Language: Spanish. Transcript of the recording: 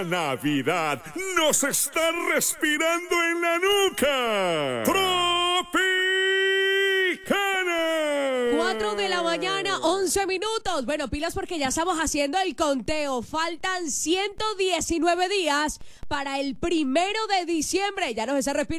Navidad nos está respirando en la nuca. ¡Tropicana! 4 de la mañana, 11 minutos. Bueno, pilas porque ya estamos haciendo el conteo. Faltan 119 días para el 1 de diciembre. Ya nos está respirando.